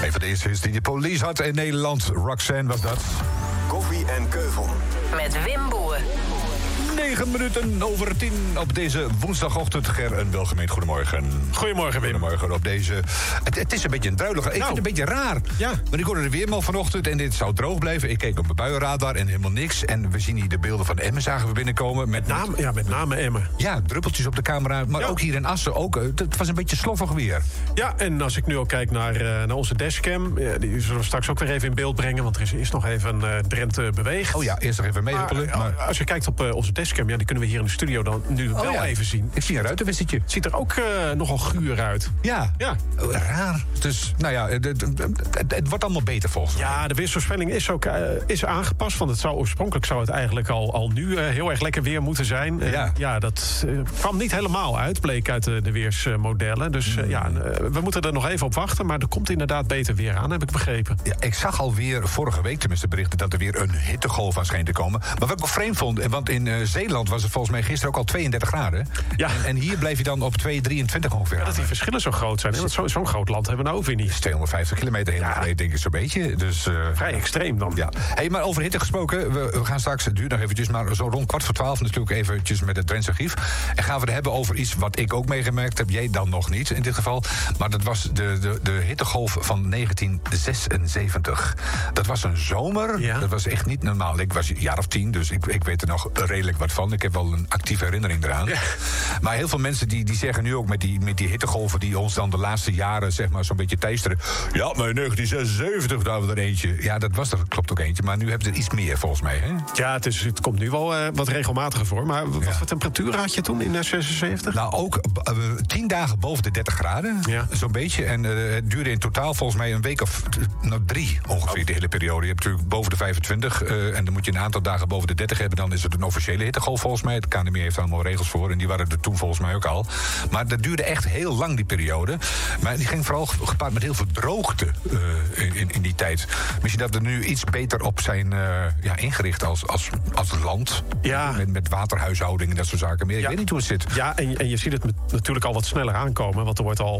Een van de eerste hits die de Police had in Nederland. Roxanne was dat. Koffie en Keuvel. Met Wim Boer. 9 minuten over 10 op deze woensdagochtend. Ger, een welgemeend goedemorgen. Goedemorgen, Wim. Goedemorgen op deze... Het is een beetje een druilige... Ik vind het een beetje raar. Ja. Maar ik hoorde de weerman vanochtend en dit zou droog blijven. Ik keek op mijn buienradar en helemaal niks. En we zien hier de beelden van Emmen zagen we binnenkomen. Met name Emmen. Ja, druppeltjes op de camera. Maar ook hier in Assen ook. Het was een beetje sloffig weer. Ja, en als ik nu ook kijk naar onze dashcam... die zullen we straks ook weer even in beeld brengen... want er is nog even Drenthe beweegt. Oh ja, eerst nog even meehuppelen. Maar als je kijkt op onze dashcam... die kunnen we hier in de studio dan nu wel even zien. Ik zie een ruitenwissertje. Het ziet er ook nogal guur uit. Ja. Raar. Dus, nou ja, het wordt allemaal beter volgens mij. Ja, de weersvoorspelling is aangepast. Want oorspronkelijk zou het eigenlijk al nu heel erg lekker weer moeten zijn. Dat kwam niet helemaal uit, bleek uit de weersmodellen. Dus we moeten er nog even op wachten. Maar er komt inderdaad beter weer aan, heb ik begrepen. Ja, ik zag alweer vorige week tenminste berichten... dat er weer een hittegolf aan scheen te komen. Maar wat ik nog vreemd vond... want in Zeeland was het volgens mij gisteren ook al 32 graden. Ja. En hier bleef je dan op 2,23 ongeveer. Ja, dat die verschillen zo groot zijn. Want zo'n groot land hebben we nou ook weer niet. 250 kilometer heen en denk ik zo'n beetje. Dus, vrij extreem dan. Ja. Hey, maar over hitte gesproken, we gaan straks, het duurt nog eventjes... maar zo rond 11:15 natuurlijk eventjes met het Drentse Archief. En gaan we het hebben over iets wat ik ook meegemerkt heb. Jij dan nog niet in dit geval. Maar dat was de hittegolf van 1976. Dat was een zomer. Ja. Dat was echt niet normaal. Ik was een jaar of 10, dus ik weet er nog redelijk wat van. Ik heb wel een actieve herinnering eraan. Ja. Maar heel veel mensen die zeggen nu ook met die hittegolven... die ons dan de laatste jaren zeg maar zo'n beetje teisteren... ja, maar in 1976 hadden we er eentje. Ja, dat was er, klopt ook eentje. Maar nu hebben ze er iets meer volgens mij, hè? Ja, het komt nu wel wat regelmatiger voor. Maar wat voor temperatuur had je toen in 1976? Nou, ook 10 dagen boven de 30 graden. Ja. Zo'n beetje. En het duurde in totaal volgens mij een week of 3 ongeveer, de hele periode. Je hebt natuurlijk boven de 25. En dan moet je een aantal dagen boven de 30 hebben. Dan is het een officiële hittegolf volgens mij. Het KNMI heeft allemaal regels voor. En die waren er toen volgens mij ook al. Maar dat duurde echt heel lang, die periode. Maar die ging vooral gepaard met heel veel droogte in die tijd. Misschien dat we nu iets beter op zijn ingericht als land. Ja. Met waterhuishouding en dat soort zaken meer. Ik weet niet hoe het zit. Ja, en je ziet het natuurlijk al wat sneller aankomen. Want er wordt al